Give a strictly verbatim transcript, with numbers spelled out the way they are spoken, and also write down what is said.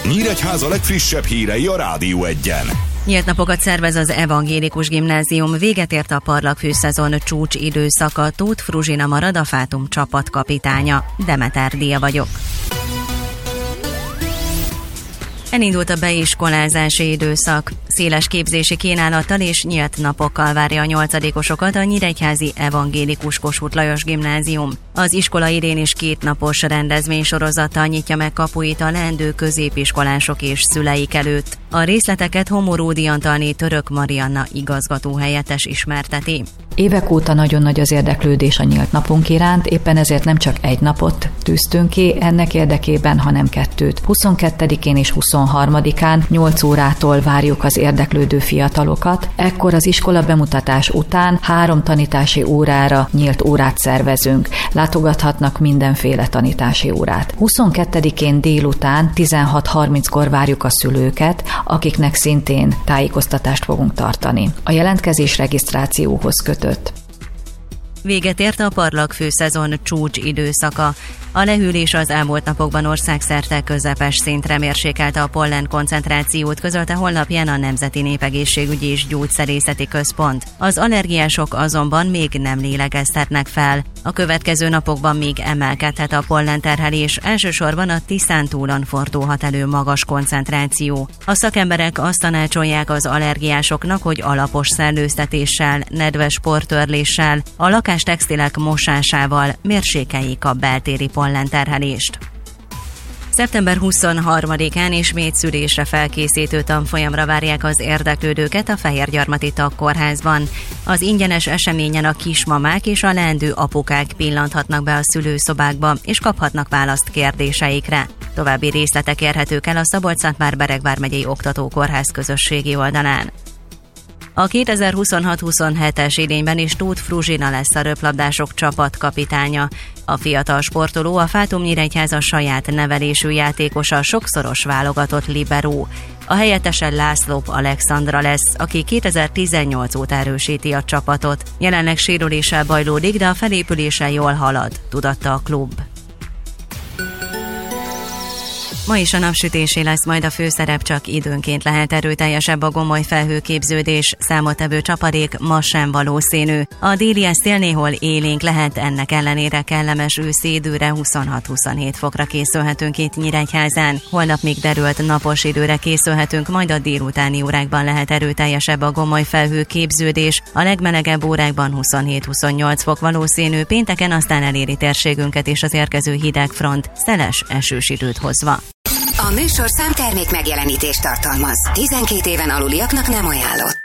Nyíregyháza legfrissebb hírei a Rádió Egyen. Nyílt napokat szervez az Evangélikus Gimnázium, véget ért a parlagfűszezon csúcs időszaka. Tóth Fruzsina marad a Fátum csapatkapitánya. Demeter Díja vagyok. Elindult a beiskolázási időszak. Széles képzési kínálattal és nyílt napokkal várja a nyolcadikosokat a nyíregyházi Evangélikus Kossuth Lajos Gimnázium. Az iskola idén is kétnapos rendezvénysorozattal nyitja meg kapuit a leendő középiskolások és szüleik előtt. A részleteket Homoródi Antalné Török Marianna igazgatóhelyettes ismerteti. Évek óta nagyon nagy az érdeklődés a nyílt napunk iránt, éppen ezért nem csak egy napot tűztünk ki ennek érdekében, hanem kettőt. huszonkettedikén és huszonharmadikán nyolc órától várjuk az érdeklődő fiatalokat. Ekkor az iskola bemutatás után három tanítási órára nyílt órát szervezünk. Látogathatnak mindenféle tanítási órát. huszonkettedikén délután tizenhat harminckor várjuk a szülőket, akiknek szintén tájékoztatást fogunk tartani. A jelentkezés regisztrációhoz kötött. Véget ért a parlagfűszezon csúcs időszaka. A lehűlés az elmúlt napokban országszerte közepes szintre mérsékelte a pollen koncentrációt, közölte honlapján a Nemzeti Népegészségügyi és Gyógyszerészeti Központ. Az allergiások azonban még nem lélegeztetnek fel. A következő napokban még emelkedhet a pollenterhelés, elsősorban a Tiszántúlon fordulhat elő magas koncentráció. A szakemberek azt tanácsolják az allergiásoknak, hogy alapos szellőztetéssel, nedves portörléssel, a lakástextilek mosásával mérsékeljék a beltéri pollenterhelést. szeptember huszonharmadikán ismét szülésre felkészítő tanfolyamra várják az érdeklődőket a Fehérgyarmati Tagkórházban. Az ingyenes eseményen a kismamák és a leendő apukák pillanthatnak be a szülőszobákba, és kaphatnak választ kérdéseikre. További részletek érhetők el a Szabolcs-Szatmár-Bereg vármegyei Oktatókórház közösségi oldalán. A kétezer-huszonhat huszonhetes idényben is Tóth Fruzsina lesz a röplabdások csapatkapitánya. A fiatal sportoló a Fátum Nyíregyháza saját nevelésű játékosa, sokszoros válogatott liberó. A helyettese László Alexandra lesz, aki kétezer-tizennyolc óta erősíti a csapatot. Jelenleg sérüléssel bajlódik, de a felépülése jól halad, tudatta a klub. Ma is a napsütésé lesz majd a főszerep, csak időnként lehet erőteljesebb a gomoly felhőképződés, számottevő csapadék ma sem valószínű. A déli szél néhol élénk lehet, ennek ellenére kellemes őszi időre huszonhat-huszonhét fokra készülhetünk itt Nyíregyházán. Holnap még derült napos időre készülhetünk, majd a délutáni órákban lehet erőteljesebb a gomoly felhőképződés, a legmelegebb órákban huszonhét-huszonnyolc fok valószínű, pénteken aztán eléri térségünket és az érkező hideg front, szeles esős időt hozva. A műsorszám termék megjelenítést tartalmaz. tizenkét éven aluliaknak nem ajánlott.